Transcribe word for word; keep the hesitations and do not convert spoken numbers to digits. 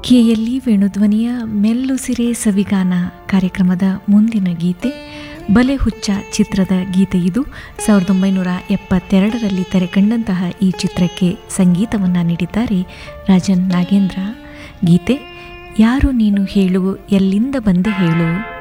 KLE ವೇಣುಧ್ವನಿಯ ಮೆಲ್ಲುಸಿರೆ ಸವಿಗಾನ ಕಾರ್ಯಕ್ರಮದ ಮುಂದಿನ ಗೀತೆ ಬಲೆ ಹುಚ್ಚ ಚಿತ್ರದ ಗೀತೆ. ಇದು ಸಾವಿರದ ಒಂಬೈನೂರ ಎಪ್ಪತ್ತೆರಡರಲ್ಲಿ ತೆರೆಕಂಡಂತಹ ಈ ಚಿತ್ರಕ್ಕೆ ಸಂಗೀತವನ್ನು ನೀಡಿದ್ದಾರೆ ರಾಜನ್ ನಾಗೇಂದ್ರ. ಗೀತೆ ಯಾರು ನೀನು ಹೇಳು, ಎಲ್ಲಿಂದ ಬಂದೆ ಹೇಳು.